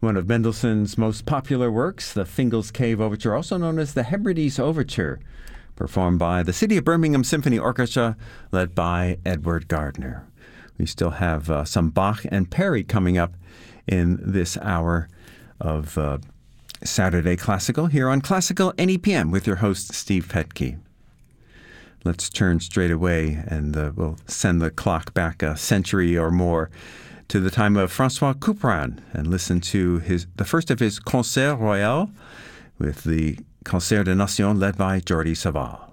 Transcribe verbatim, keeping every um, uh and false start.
One of Mendelssohn's most popular works, the Fingal's Cave Overture, also known as the Hebrides Overture, performed by the City of Birmingham Symphony Orchestra, led by Edward Gardner. We still have uh, some Bach and Perry coming up in this hour of uh, Saturday Classical here on Classical N E P M with your host, Steve Petke. Let's turn straight away and uh, we'll send the clock back a century or more to the time of Francois Couperin and listen to his the first of his Concerts Royaux with the Concert des Nations led by Jordi Savall.